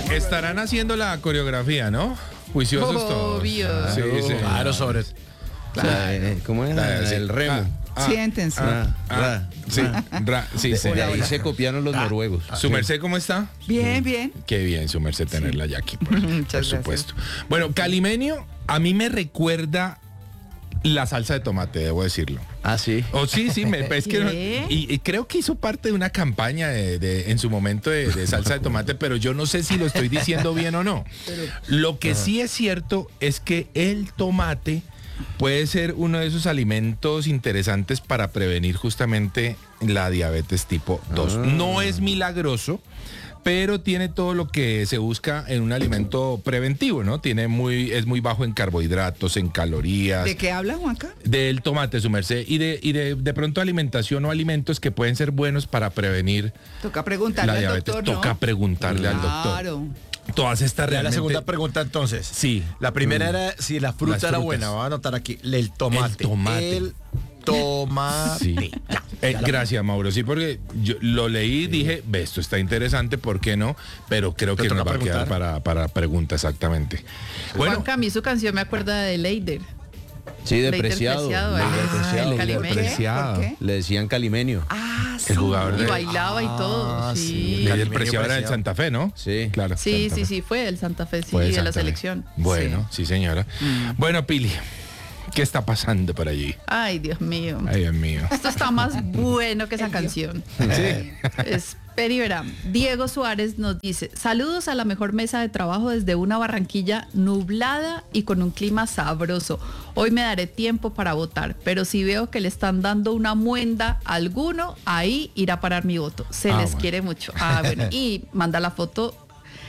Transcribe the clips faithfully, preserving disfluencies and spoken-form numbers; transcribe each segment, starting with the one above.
Estarán haciendo la coreografía, ¿no? Juiciosos todos. Obvio. Ah, sí, sí. Claro, sobre. Claro. Eh, ¿Cómo es? Ah, sí. El remo. Ah, Siéntense. ah, Ah, ah, sí, ra, sí, De, sí. de ahí se copiaron los noruegos. ¿Su merced cómo está? Bien, bien. Qué bien, su merced tenerla ya aquí, por, por Muchas supuesto. Bueno, calimenio a mí me recuerda la salsa de tomate, debo decirlo. Ah, sí. Oh, sí, sí, me, es que no- ¿Qué? y, y creo que hizo parte de una campaña de, de- en su momento de, de salsa de tomate, pero yo no sé si lo estoy diciendo bien o no. Lo que sí es cierto es que el tomate puede ser uno de esos alimentos interesantes para prevenir justamente la diabetes tipo dos. Ah. No es milagroso, pero tiene todo lo que se busca en un alimento preventivo, ¿no? Tiene muy, es muy bajo en carbohidratos, en calorías. ¿De qué habla, Juanca? Del tomate, su merced, y de, y de, de pronto alimentación o alimentos que pueden ser buenos para prevenir Toca preguntarle la al diabetes. doctor, ¿no? Toca preguntarle al doctor. Claro. Todas estas Ya la realmente... segunda pregunta entonces. Sí. La primera era si la fruta Las era frutas. buena. Voy a anotar aquí. El tomate. El tomate. El tomate. Sí. Eh, gracias, Mauro. Sí, porque yo lo leí y dije, ve, esto está interesante, ¿por qué no? Pero creo Te que toca nos va a quedar preguntar. para, para pregunta exactamente. Bueno, Juanca, a mí su canción me acuerda de Leider. Sí, Leider depreciado. Preciado, Leider ah, Preciado. el calimeño. Preciado. ¿Por qué? Le decían calimenio. Ah, sí. El jugador Y de- bailaba y todo. Ah, sí. Sí. el Calimeño preciado era del Preciado. Santa Fe, ¿no? Sí. Claro. Sí, Santa sí, Fe. sí, fue del Santa Fe, sí, Fue del de la Santa Fe. selección. Bueno, sí, señora. Mm. Bueno, Pili, ¿qué está pasando por allí? Ay, Dios mío. Ay, Dios mío. Esto está más bueno que esa canción. Sí. Espera y verá. Diego Suárez nos dice, saludos a la mejor mesa de trabajo desde una Barranquilla nublada y con un clima sabroso. Hoy me daré tiempo para votar, pero si veo que le están dando una muenda a alguno, ahí irá a parar mi voto. Se Ah, les bueno. quiere mucho. Ah, bueno. Y manda la foto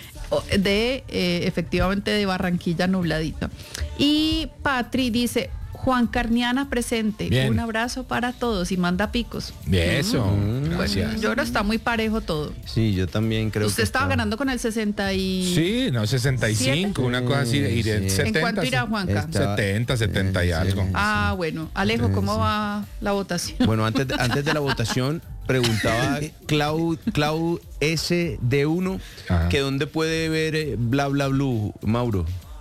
de, eh, efectivamente, de Barranquilla nubladita. Y Patri dice, Juan Carniana presente. Bien. Un abrazo para todos y manda picos. Bien, eso. Gracias. Bueno, yo creo que está muy parejo todo. Sí, yo también creo Usted que estaba está- ganando con el sesenta y... Sí, no, sesenta y cinco, una cosa así, y de Sí. setenta. ¿En cuánto irá, Juanca? Está- setenta, setenta y Eh, algo. sí. Ah, bueno. Alejo, ¿cómo va la votación? Bueno, antes de, antes de la votación, preguntaba Clau, Clau S D uno Ajá. que dónde puede ver eh, Bla Bla Blue, Mauro.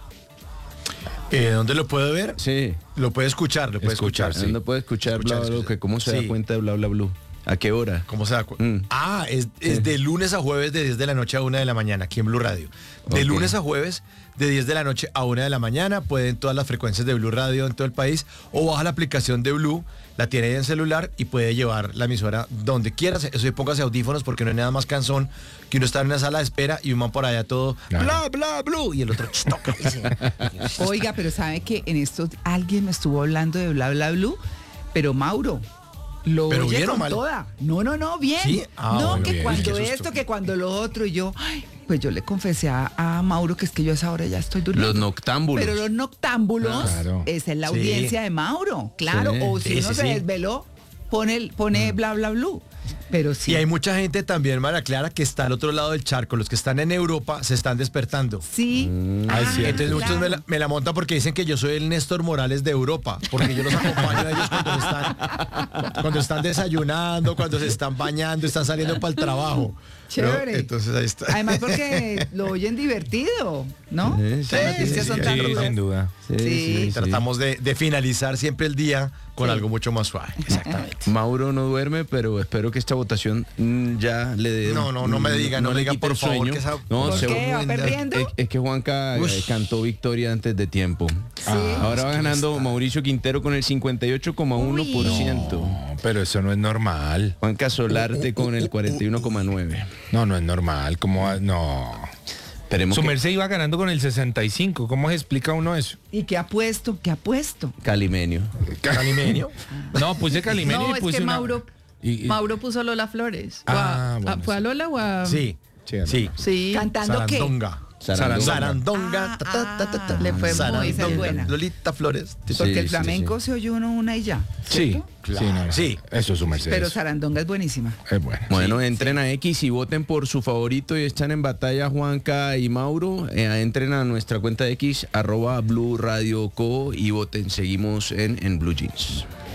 Eh, ¿Dónde lo puede ver? Sí. Lo puede escuchar, lo puede Escuchar, escuchar. sí. ¿Dónde puede escuchar, Escuchar, Bla Bla Blue? escuchar. Que ¿Cómo se Sí. da cuenta de Bla Bla Blue? ¿A qué hora? ¿Cómo se da cu- Mm. Ah, es, es de lunes a jueves de diez de la noche a una de la mañana aquí en Blue Radio. De Ok. lunes a jueves de diez de la noche a una de la mañana. Pueden todas las frecuencias de Blue Radio en todo el país o baja la aplicación de Blue, la tiene ahí en celular y puede llevar la emisora donde quiera. Eso sí, póngase audífonos porque no hay nada más cansón que uno estar en una sala de espera y un man por allá todo Claro. bla, bla, Blue y el otro "Ch, toca". Oiga, pero sabe que en esto alguien me estuvo hablando de bla bla blue, pero Mauro lo ¿Pero oye bien o con mal? toda. No, no, no, bien. ¿Sí? Ah, no, bueno, que bien. cuando Qué susto. esto, que cuando lo otro, y yo, ay, pues yo le confesé a, a Mauro que es que yo a esa hora ya estoy durmiendo. Los noctámbulos. Pero los noctámbulos, Claro. esa es la Sí. audiencia de Mauro, claro. Sí. O si Sí, uno sí, se sí. desveló, pone, el- pone bla bla blue. Pero sí. Y hay mucha gente también, María Clara, que está al otro lado del charco. Los que están en Europa se están despertando. Sí. Ay, sí. Entonces muchos me la, me la montan porque dicen que yo soy el Néstor Morales de Europa, porque yo los acompaño a ellos cuando están, cuando están desayunando, cuando se están bañando, están saliendo para el trabajo. Chévere. ¿No? Entonces ahí está. Además porque lo oyen divertido, ¿no? Sí, Las sí, noticias sí, son sí, tan Sí, rudas. sin duda. Sí, Sí. sí, sí. Tratamos de, de finalizar siempre el día con Sí. algo mucho más suave. Exactamente. Mauro no duerme, pero espero que esta votación mm, ya le dé. No, no, no me diga, no me le diga, quite por el favor, sueño. que esa- No, ¿Por se- qué? ¿Va perdiendo? Es, es que Juanca eh, Ush. cantó victoria antes de tiempo. Sí. Ahora va ganando Mauricio Quintero con el cincuenta y ocho coma uno por ciento. No, pero eso no es normal. Juanca Solarte con el cuarenta y uno coma nueve. No, no es normal. ¿Cómo va? No. Esperemos Su que merced iba ganando con el sesenta y cinco. ¿Cómo se explica uno eso? ¿Y qué ha puesto? ¿Qué ha puesto? Calimenio. Calimenio. No, puse Calimenio No, y es puse que una- Mauro, y- y- Mauro puso Lola Flores. O Ah, a- bueno, a- ¿Fue a sí. Lola o a...? Sí, Sí, sí. Sí. ¿Cantando qué? Sarandonga. Sarandonga. Sarandonga. Ah, ta, ta, ta, ta, ta. Le fue muy Sarandonga. buena. Lolita Flores. Sí, Porque el sí, flamenco sí. se oye uno una y ya. Sí, ¿cierto? sí, no, no. Sí. Eso es su merced. Pero eso. Sarandonga es buenísima. Es bueno. Bueno, entren a X y voten por su favorito y están en batalla Juanca y Mauro. Eh, entren a nuestra cuenta de X, arroba Blue Radio Co y voten. Seguimos en, en Blue Jeans.